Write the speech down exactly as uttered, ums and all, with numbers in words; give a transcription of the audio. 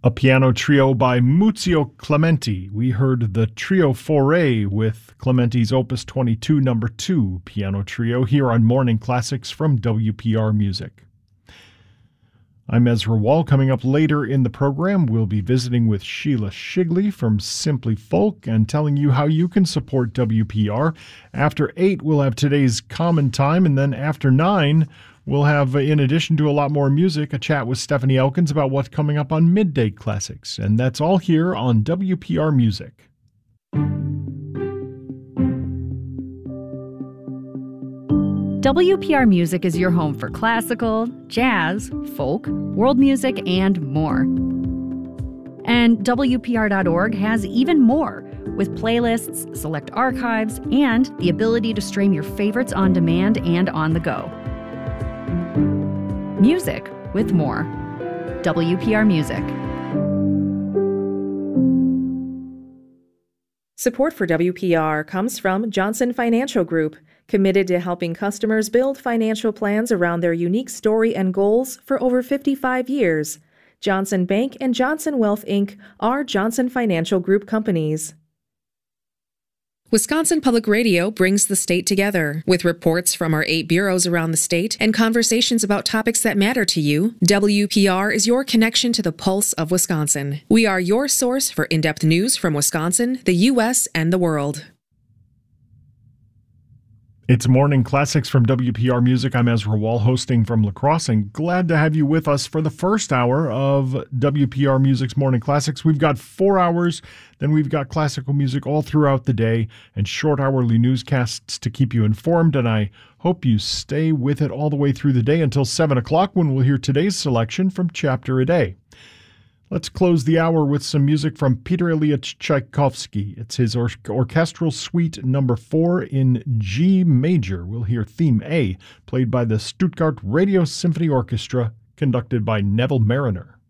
A piano trio by Muzio Clementi. We heard the Trio Foray with Clementi's Opus twenty-two number two piano trio here on Morning Classics from W P R Music. I'm Ezra Wall. Coming up later in the program, we'll be visiting with Sheila Shigley from Simply Folk and telling you how you can support W P R. After eight, we'll have today's Common Time, and then after nine, we'll have, in addition to a lot more music, a chat with Stephanie Elkins about what's coming up on Midday Classics. And that's all here on W P R Music. W P R Music is your home for classical, jazz, folk, world music, and more. And W P R dot org has even more, with playlists, select archives, and the ability to stream your favorites on demand and on the go. Music with more. W P R Music. Support for W P R comes from Johnson Financial Group, committed to helping customers build financial plans around their unique story and goals for over fifty-five years. Johnson Bank and Johnson Wealth, Incorporated are Johnson Financial Group companies. Wisconsin Public Radio brings the state together. With reports from our eight bureaus around the state and conversations about topics that matter to you, W P R is your connection to the pulse of Wisconsin. We are your source for in-depth news from Wisconsin, the U S, and the world. It's Morning Classics from W P R Music. I'm Ezra Wall, hosting from La Crosse, and glad to have you with us for the first hour of W P R Music's Morning Classics. We've got four hours, then we've got classical music all throughout the day, and short hourly newscasts to keep you informed, and I hope you stay with it all the way through the day until seven o'clock, when we'll hear today's selection from Chapter a Day. Let's close the hour with some music from Peter Ilyich Tchaikovsky. It's his or- orchestral suite number four in G major. We'll hear Theme A, played by the Stuttgart Radio Symphony Orchestra, conducted by Neville Mariner.